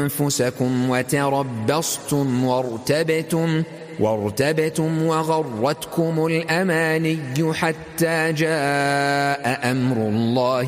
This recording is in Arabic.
أنفسكم وتربصتم وارتبتم وغرتكم الأماني حتى جاء أمر الله